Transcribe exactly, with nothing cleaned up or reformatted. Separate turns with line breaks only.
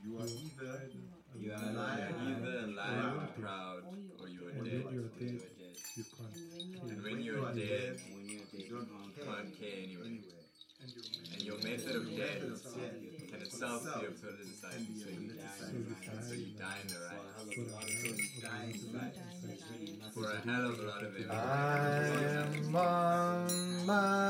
You are either
You are either alive, proud, or you are dead.
Or you are dead. You can't.
And when you are dead,
When you're dead,
you don't
can't care anyway.
And your
And your method of death
Yeah.
can itself be a politicized. So you die, so you die in the right. For a hell of a lot of
I'm on my